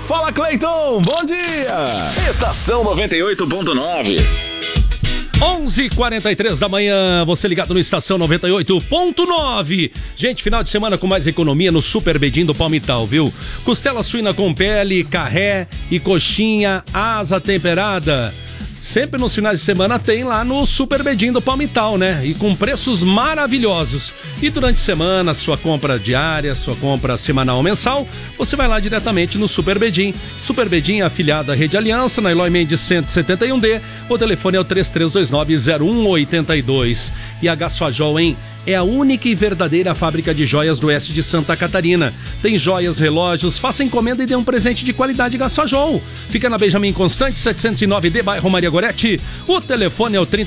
Fala, Cleiton, bom dia! Estação 98.9. 11h43 da manhã, você ligado no Estação 98.9. Gente, final de semana com mais economia no Super Bedim do Palmital, viu? Costela suína com pele, carré e coxinha asa temperada. Sempre nos finais de semana tem lá no Super Bedim do Palmital, né? E com preços maravilhosos. E durante a semana, sua compra diária, sua compra semanal ou mensal, você vai lá diretamente no Super Bedim. Super Bedim, afiliada à Rede Aliança, na Eloy Mendes 171D. O telefone é o 3329-0182. E a Gasfajol, hein? É a única e verdadeira fábrica de joias do oeste de Santa Catarina. Tem joias, relógios, faça encomenda e dê um presente de qualidade Gasfajol. Fica na Benjamin Constante, 709D, bairro Maria Goretti. O telefone é o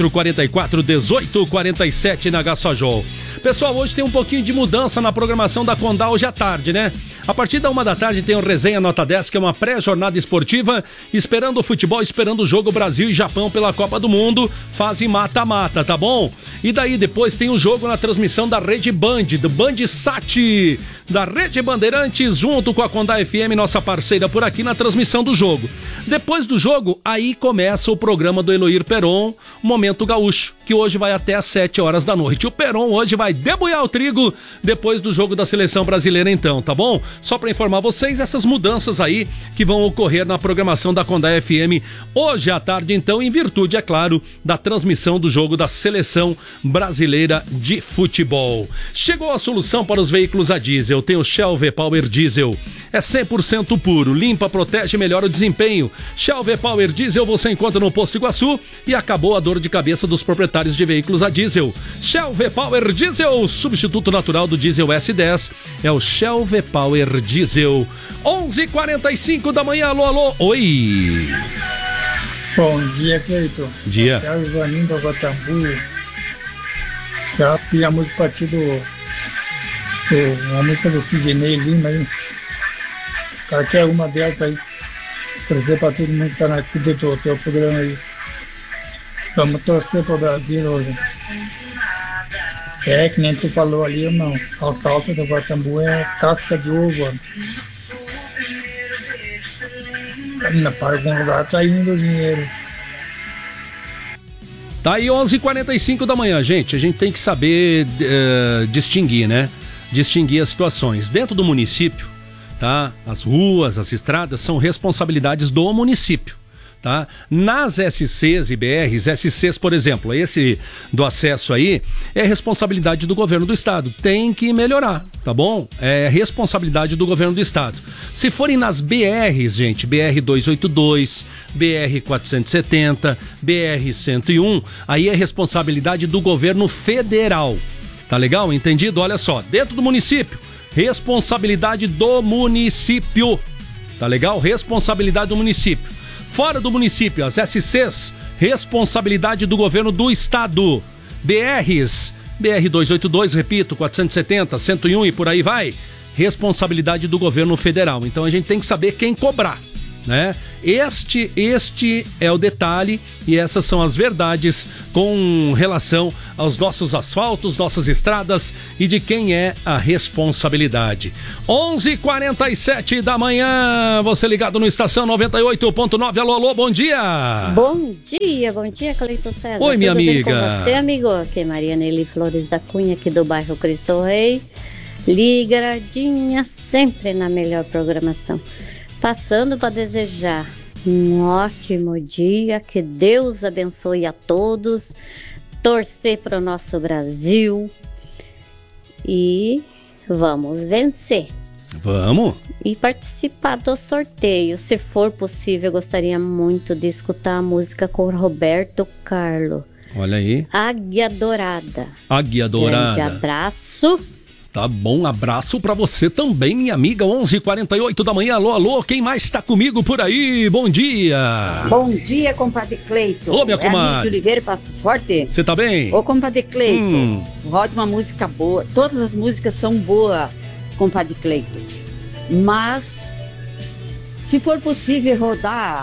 3444-1847 na Gasfajol. Pessoal, hoje tem um pouquinho de mudança na programação da Condá hoje à tarde, né? A partir da 1h da tarde tem o Resenha Nota 10, que é uma pré-jornada esportiva, esperando o futebol, esperando o jogo Brasil e Japão pela Copa do Mundo, fase mata-mata, tá bom? E daí depois tem o jogo na transmissão da Rede Band, do Bandsat, da Rede Bandeirantes, junto com a Condá FM, nossa parceira por aqui na transmissão do jogo. Depois do jogo, aí começa o programa do Eloir Peron, Momento Gaúcho, que hoje vai até às 7 horas da noite. O Peron hoje vai debulhar o trigo depois do jogo da seleção brasileira então, tá bom? Só para informar vocês essas mudanças aí que vão ocorrer na programação da Condá FM hoje à tarde então, em virtude, é claro, da transmissão do jogo da seleção brasileira de futebol. Chegou a solução para os veículos a diesel, tem o Shell V-Power Diesel. É 100% puro, limpa, protege e melhora o desempenho. Shell V-Power Diesel você encontra no Posto Iguaçu e acabou a dor de cabeça dos proprietários de veículos a diesel. Shell V-Power Diesel, substituto natural do diesel S10, é o Shell V-Power Diesel. 11h45 da manhã, alô, alô, oi! Bom dia, Cleiton. Dia. É o Ivaninho da Guatambu. Já pedi a música pra ti a música do Sidney Lima aí. Qualquer uma delas aí. Torcer pra todo mundo que tá na escuta do teu programa aí. Vamos torcer pro Brasil hoje. É, que nem tu falou ali, irmão. A salsa do Guatambu é casca de ovo. Para algum lugar tá indo o dinheiro. Tá aí 11h45 da manhã, gente. A gente tem que saber distinguir, né? Distinguir as situações. Dentro do município, tá? As ruas, as estradas são responsabilidades do município. Tá? Nas SCs e BRs, SCs, por exemplo, esse do acesso aí é responsabilidade do governo do estado, tem que melhorar, tá bom? É responsabilidade do governo do estado. Se forem nas BRs, gente, BR 282, BR 470, BR 101, aí é responsabilidade do governo federal, tá legal? Entendido? Olha só, dentro do município, responsabilidade do município, tá legal? Responsabilidade do município. Fora do município, as SCs, responsabilidade do governo do estado. BRs, BR 282, repito, 470, 101 e por aí vai, responsabilidade do governo federal. Então a gente tem que saber quem cobrar, né? Este é o detalhe e essas são as verdades com relação aos nossos asfaltos, nossas estradas e de quem é a responsabilidade. 11h47 da manhã, você ligado no Estação 98.9, alô, alô, bom dia! Bom dia, Cleiton César. Oi, minha Tudo bem amiga. com você, amigo? Aqui é Maria Nelly Flores da Cunha, aqui do bairro Cristo Rei. Ligadinha sempre na melhor programação. Passando para desejar um ótimo dia, que Deus abençoe a todos, torcer para o nosso Brasil e vamos vencer. Vamos! E participar do sorteio. Se for possível, eu gostaria muito de escutar a música com o Roberto Carlos. Olha aí. Águia Dourada. Águia Dourada. Grande abraço. Tá bom, abraço pra você também, minha amiga. 11h48 da manhã, alô, alô, quem mais tá comigo por aí? Bom dia! Bom dia, compadre Cleiton. Ô, minha comadre. É a de Oliveira, Pastos Forte. Você tá bem? Ô, compadre Cleiton, roda uma música boa. Todas as músicas são boas, compadre Cleiton. Mas, se for possível rodar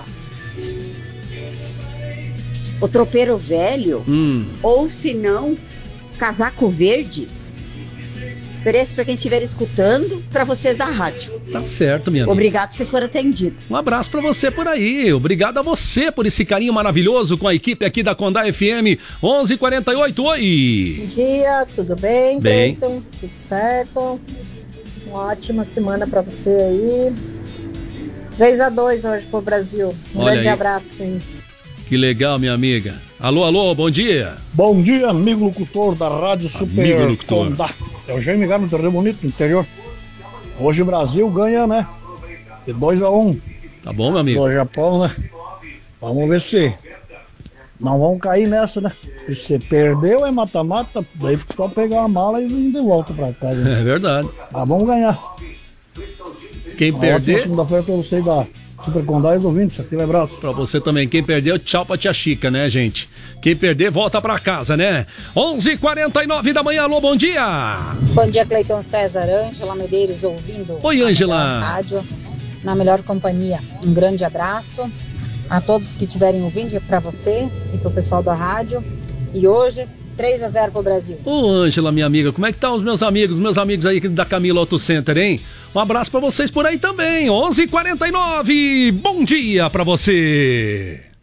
o Tropeiro Velho, ou se não, Casaco Verde, preço para quem estiver escutando, para vocês da rádio. Tá certo, minha amiga. Obrigado se for atendido. Um abraço pra você por aí. Obrigado a você por esse carinho maravilhoso com a equipe aqui da Condá FM 1148. Oi! Bom dia, tudo bem, Bem. Cleiton? Tudo certo? Uma ótima semana pra você aí. 3-2 hoje pro Brasil. Um Olha grande aí. abraço, hein? Que legal, minha amiga. Alô, bom dia. Bom dia, amigo locutor da Rádio Super Amigo locutor. Condá. É o Jaime Galo do Rio Bonito, no interior. Hoje o Brasil ganha, né? De 2-1 Tá bom, meu amigo? do Japão, né? Vamos ver se não vão cair nessa, né? E se perdeu é mata-mata, daí só pegar a mala e vir de volta pra casa. Né? É verdade. Mas vamos ganhar. Quem Uma ótima perder, segunda-feira pra você da Super Condá e do ouvintes. Aquele abraço. pra você também. Quem perdeu, tchau pra tia Chica, né, gente? Quem perder, volta pra casa, né? 11h49 da manhã, alô, bom dia! Bom dia, Cleiton César, Ângela Medeiros ouvindo. Oi, a Ângela. melhor rádio, na melhor companhia. Um grande abraço a todos que estiverem ouvindo, para você e pro pessoal da rádio. E hoje, 3-0 pro Brasil. Ô, Ângela, minha amiga, como é que tá os meus amigos aí da Camila Auto Center, hein? Um abraço pra vocês por aí também, 11h49, bom dia pra você!